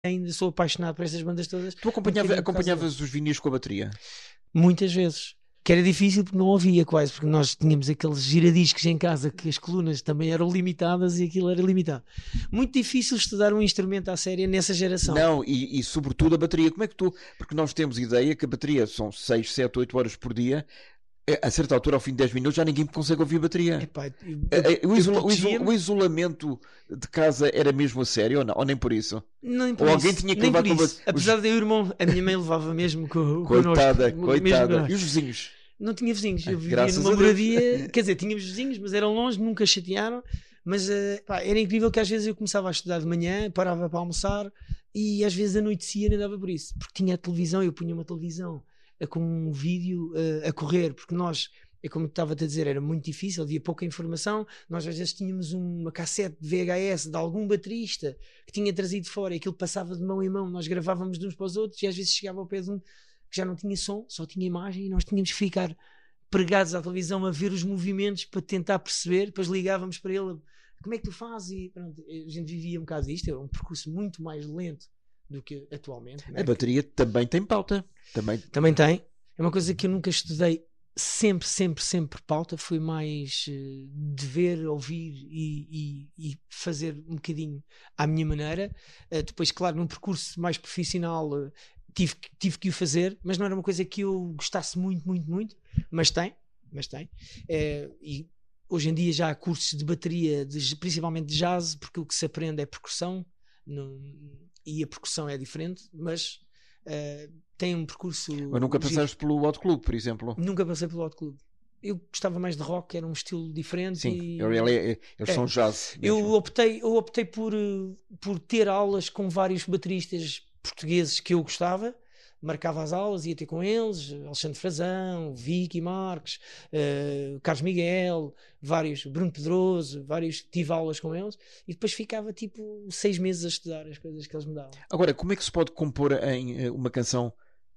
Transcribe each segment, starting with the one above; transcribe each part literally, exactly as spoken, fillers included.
ainda sou apaixonado por estas bandas todas. Tu acompanhava, acompanhavas os vinis com a bateria? Muitas vezes. Que era difícil porque não havia quase, porque nós tínhamos aqueles giradiscos em casa que as colunas também eram limitadas e aquilo era limitado. Muito difícil estudar um instrumento à séria nessa geração. Não, e, e sobretudo a bateria. Como é que tu... Porque nós temos ideia que a bateria são seis, sete, oito horas por dia. A certa altura, ao fim de dez minutos, já ninguém consegue ouvir a bateria. Epá, eu, eu, o, isola, eu o, isola, o isolamento de casa era mesmo a sério ou não? Ou nem por isso? Nem por ou isso, alguém tinha que nem levar por com isso. Apesar os... de eu, irmão, a minha mãe levava mesmo com, coitada, connosco. coitada. Mesmo, e os vizinhos? Não tinha vizinhos, eu vivia Graças numa moradia, quer dizer, tínhamos vizinhos, mas eram longe, nunca chatearam, mas uh, pá, era incrível que às vezes eu começava a estudar de manhã, parava para almoçar e às vezes anoitecia nem dava por isso, porque tinha a televisão, eu punha uma televisão uh, com um vídeo uh, a correr, porque nós, é como estava-te a dizer, era muito difícil, havia pouca informação, nós às vezes tínhamos uma cassete de V H S de algum baterista que tinha trazido fora e aquilo passava de mão em mão, nós gravávamos de uns para os outros e às vezes chegava ao pé de um que já não tinha som, só tinha imagem e nós tínhamos que ficar pregados à televisão a ver os movimentos para tentar perceber, depois ligávamos para ele, como é que tu fazes? E pronto, a gente vivia um bocado disto, era um percurso muito mais lento do que atualmente. A bateria também tem pauta. Também... também tem. É uma coisa que eu nunca estudei sempre, sempre, sempre pauta, foi mais uh, de ver, ouvir e, e, e fazer um bocadinho à minha maneira. Uh, depois, claro, num percurso mais profissional uh, tive, tive que o fazer, mas não era uma coisa que eu gostasse muito, muito, muito, mas tem, mas tem. Uh, e hoje em dia já há cursos de bateria, de, principalmente de jazz, porque o que se aprende é percussão, no, e a percussão é diferente, mas uh, tem um percurso... Mas nunca passaste pelo Hot Club, por exemplo? Nunca passei pelo Hot Club. Eu gostava mais de rock, era um estilo diferente. Sim, e... eles é. são jazz. Eu optei, eu optei por, por ter aulas com vários bateristas portugueses que eu gostava, marcava as aulas, ia ter com eles, Alexandre Frazão, Vicky Marques, uh, Carlos Miguel, vários, Bruno Pedroso, vários, tive aulas com eles e depois ficava tipo seis meses a estudar as coisas que eles me davam. Agora, como é que se pode compor em uma canção?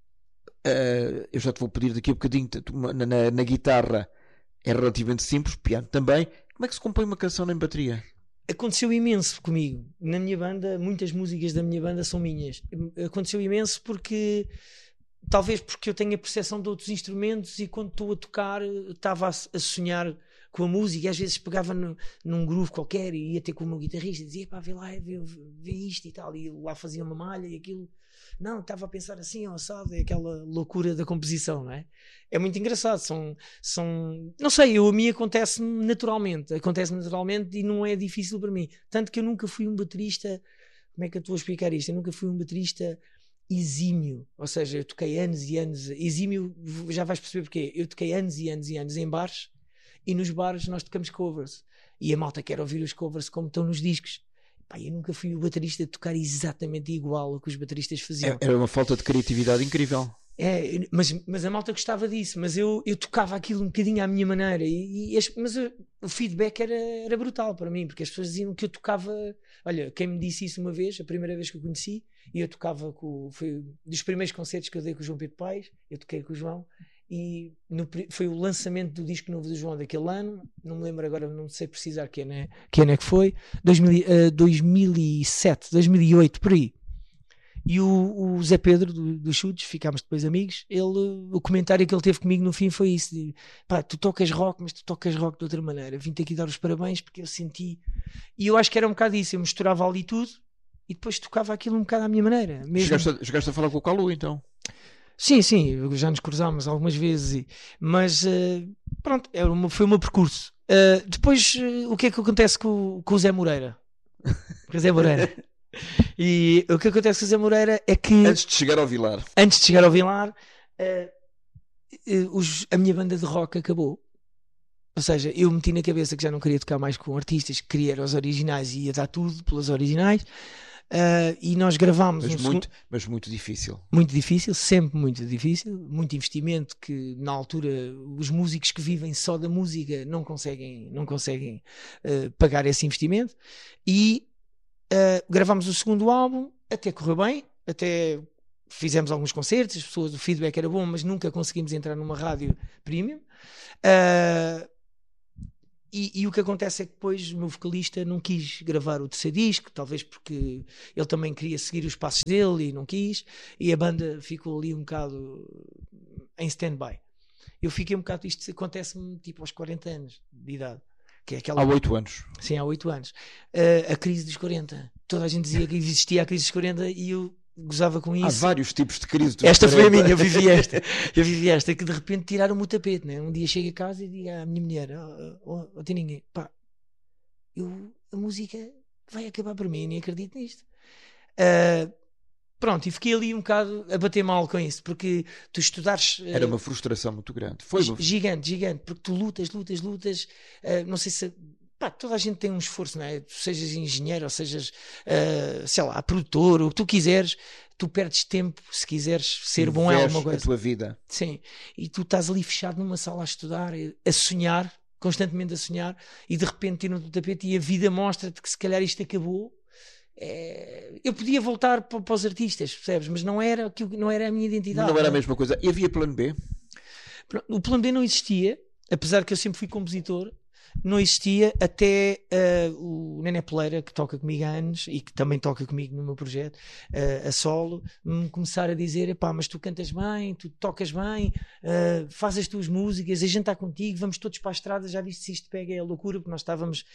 Uh, eu já te vou pedir daqui a bocadinho, na, na, na guitarra é relativamente simples, piano também. Como é que se compõe uma canção em bateria? Aconteceu imenso comigo. Na minha banda, muitas músicas da minha banda são minhas. Aconteceu imenso porque, talvez porque eu tenho a percepção de outros instrumentos e quando estou a tocar estava a, a sonhar com a música e às vezes pegava no, num groove qualquer e ia ter com o meu guitarrista e dizia, pá, vê lá, vê, vê isto e tal, e lá fazia uma malha e aquilo. Não, estava a pensar assim, ó, sabe, é aquela loucura da composição, não é? É muito engraçado, são, são não sei, eu, a mim acontece naturalmente, acontece naturalmente e não é difícil para mim, tanto que eu nunca fui um baterista, como é que eu estou a explicar isto? Eu nunca fui um baterista exímio, ou seja, eu toquei anos e anos, exímio, já vais perceber porquê, eu toquei anos e anos e anos em bares e nos bares nós tocamos covers e a malta quer ouvir os covers como estão nos discos. Pá, eu nunca fui o baterista de tocar exatamente igual ao que os bateristas faziam. Era uma falta de criatividade incrível. É, mas, mas a malta gostava disso, mas eu, eu tocava aquilo um bocadinho à minha maneira e, e as, mas eu, o feedback era, era brutal para mim, porque as pessoas diziam que eu tocava, olha, quem me disse isso uma vez, a primeira vez que eu conheci, e eu tocava com, foi dos primeiros concertos que eu dei com o João Pedro Paes, eu toquei com o João e no, foi o lançamento do disco novo do João daquele ano, não me lembro agora, não sei precisar que ano é que, ano é que foi, dois mil, uh, dois mil e sete, dois mil e oito, por aí. E o, o Zé Pedro do, dos Chutes, ficámos depois amigos, ele, o comentário que ele teve comigo no fim foi isso, de, pá, tu tocas rock, mas tu tocas rock de outra maneira, vim-te aqui dar os parabéns porque eu senti, e eu acho que era um bocado isso, eu misturava ali tudo e depois tocava aquilo um bocado à minha maneira mesmo. Chegaste a, chegaste a falar com o Calu então? Sim, sim, já nos cruzámos algumas vezes, mas uh, pronto, era uma, foi o meu percurso. Uh, depois, uh, o que é que acontece com, com o Zé Moreira? Com o Zé Moreira. E o que acontece com o Zé Moreira é que... Antes de chegar ao Vilar. Antes de chegar ao Vilar, uh, uh, os, a minha banda de rock acabou. Ou seja, eu meti na cabeça que já não queria tocar mais com artistas, que queria os originais e ia dar tudo pelos originais. Uh, e nós gravámos mas, um muito, segundo... mas muito difícil muito difícil, sempre muito difícil, muito investimento que na altura os músicos que vivem só da música não conseguem, não conseguem uh, pagar esse investimento e uh, gravámos o segundo álbum, até correu bem, até fizemos alguns concertos, as pessoas, o feedback era bom, mas nunca conseguimos entrar numa rádio premium. Uh, e, e o que acontece é que depois o meu vocalista não quis gravar o terceiro disco, talvez porque ele também queria seguir os passos dele e não quis, e a banda ficou ali um bocado em stand-by. Eu fiquei um bocado, isto acontece-me tipo aos quarenta anos de idade. Que é aquela... Há oito anos. Sim, há oito anos. Uh, a crise dos quarenta. Toda a gente dizia que existia a crise dos quarenta e eu gozava com isso. Há vários tipos de crise dos Esta quarenta. foi a minha, eu vivi esta. Eu vivi esta, que de repente tiraram-me o tapete, né? Um dia chego a casa e digo à minha mulher, oh, oh, oh, tem ninguém, pá, eu, a música vai acabar por mim, nem acredito nisto. Uh, Pronto, e fiquei ali um bocado a bater mal com isso, porque tu estudares... Uh, Era uma frustração muito grande. Foi uma... Gigante, gigante, porque tu lutas, lutas, lutas, uh, não sei se... Pá, toda a gente tem um esforço, não é? Tu sejas engenheiro, ou sejas, uh, sei lá, produtor, o que tu quiseres, tu perdes tempo se quiseres ser bom em alguma coisa. A tua vida. Sim, e tu estás ali fechado numa sala a estudar, a sonhar, constantemente a sonhar, e de repente tiram-te o tapete e a vida mostra-te que se calhar isto acabou. É, eu podia voltar para, para os artistas, percebes? Mas não era, não era a minha identidade. Não era a mesma coisa. E havia plano B? O plano B não existia, apesar que eu sempre fui compositor. Não existia até uh, o Nené Poleira, que toca comigo há anos e que também toca comigo no meu projeto, uh, a solo, me começar a dizer: epá, mas tu cantas bem, tu tocas bem, uh, faz as tuas músicas, a gente está contigo, vamos todos para a estrada. Já viste se isto pega, é loucura, porque nós estávamos,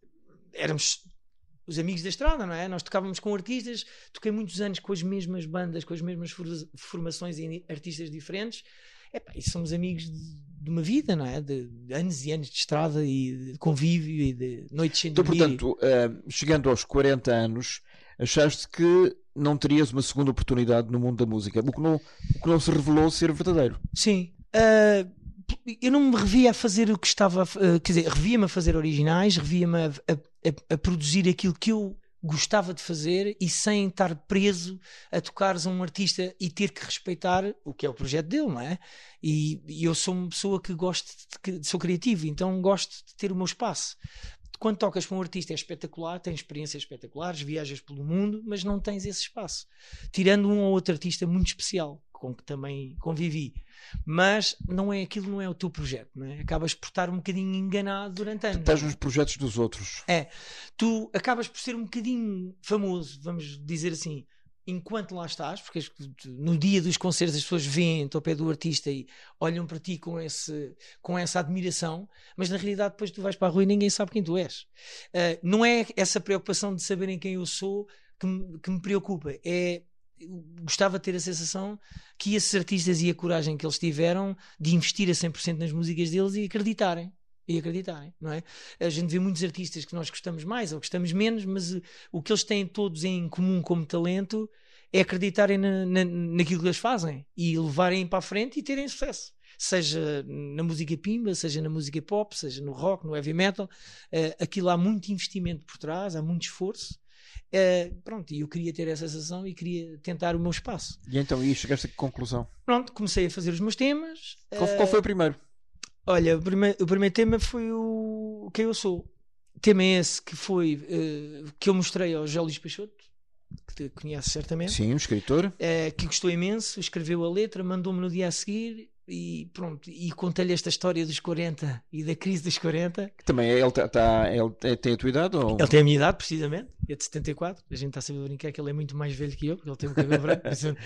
éramos os amigos da estrada, não é? Nós tocávamos com artistas, toquei muitos anos com as mesmas bandas, com as mesmas formações e artistas diferentes. Epá, e somos amigos de, de uma vida, não é? De, de anos e anos de estrada e de convívio e de noites sem dormir. Então, portanto, uh, chegando aos quarenta anos, achaste que não terias uma segunda oportunidade no mundo da música, o que não, o que não se revelou ser verdadeiro. Sim. Uh, eu não me revia a fazer o que estava, uh, quer dizer, revia-me a fazer originais, revia-me a, a, a, a produzir aquilo que eu gostava de fazer e sem estar preso a tocares a um artista e ter que respeitar o que é o projeto dele, não é? E, e eu sou uma pessoa que gosto de, sou criativo, então gosto de ter o meu espaço. Quando tocas para um artista é espetacular, tens experiências espetaculares, viajas pelo mundo, mas não tens esse espaço. Tirando um ou outro artista muito especial, com que também convivi. Mas não é, aquilo não é o teu projeto, não é? Acabas por estar um bocadinho enganado durante anos. Tu estás nos projetos dos outros. É. Tu acabas por ser um bocadinho famoso, vamos dizer assim, enquanto lá estás, porque no dia dos concertos as pessoas vêm-te ao pé do artista e olham para ti com, esse, com essa admiração, mas na realidade depois tu vais para a rua e ninguém sabe quem tu és. Uh, não é essa preocupação de saberem quem eu sou que me, que me preocupa, é... gostava de ter a sensação que esses artistas e a coragem que eles tiveram de investir a cem por cento nas músicas deles e acreditarem. E acreditarem, não é? A gente vê muitos artistas que nós gostamos mais ou gostamos menos, mas uh, o que eles têm todos em comum como talento é acreditarem na, na, naquilo que eles fazem e levarem para a frente e terem sucesso. Seja na música pimba, seja na música pop, seja no rock, no heavy metal, uh, aquilo há muito investimento por trás, há muito esforço. Uh, pronto, e eu queria ter essa sensação e queria tentar o meu espaço. E então, e chegaste a que conclusão? Pronto, comecei a fazer os meus temas. Qual, uh, qual foi o primeiro? Olha, o primeiro, o primeiro tema foi o Quem Eu Sou. O tema é esse que foi uh, que eu mostrei ao José Luís Peixoto, que te conheces certamente. Sim, um escritor. Uh, que gostou imenso, escreveu a letra, mandou-me no dia a seguir. E pronto, e contei-lhe esta história dos quarenta e da crise dos quarenta. Que também é, ele, tá, tá, ele tem a tua idade? Ou... Ele tem a minha idade, precisamente, é de setenta e quatro. A gente está sempre a brincar que ele é muito mais velho que eu, porque ele tem um cabelo branco.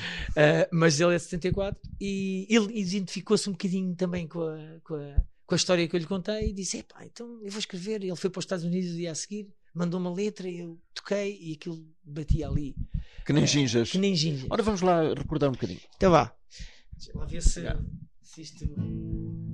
uh, mas ele é de setenta e quatro e ele identificou-se um bocadinho também com a, com, a, com a história que eu lhe contei e disse: epá, então eu vou escrever. Ele foi para os Estados Unidos o dia a seguir, mandou uma letra, eu toquei e aquilo batia ali. Que nem uh, ginjas. Que nem ginjas. Ora, vamos lá recordar um bocadinho. Então vá. Deixa lá ver se, Yeah. se isto.